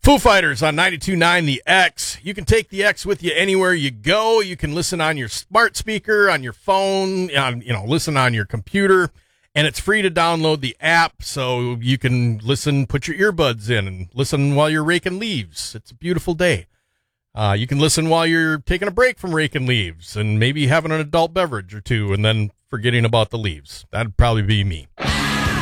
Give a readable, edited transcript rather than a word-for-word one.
Foo Fighters on 92.9 The X. You can take The X with you anywhere you go. You can listen on your smart speaker, on your phone, listen on your computer. And it's free to download the app so you can listen, put your earbuds in and listen while you're raking leaves. It's a beautiful day. You can listen while you're taking a break from raking leaves and maybe having an adult beverage or two and then forgetting about the leaves. That'd probably be me.